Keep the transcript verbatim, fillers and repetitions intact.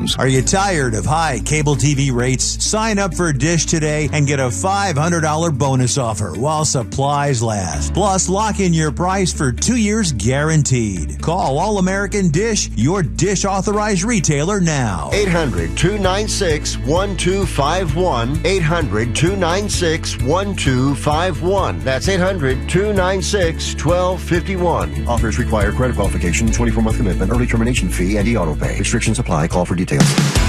homes. Are you tired of high cable T V rates? Sign up for Dish today and get a five hundred dollars bonus offer while supplies last. Plus, lock in your price for two years guaranteed. Call All American Dish, your Dish authorized retailer now. eight hundred, two nine six, one two five one. eight hundred, two nine six, one two five one. That's eight hundred, two nine six, one two five one. Offers require credit qualification, twenty-four month commitment, early termination fee, and e-auto pay. Restrictions apply. Call for details.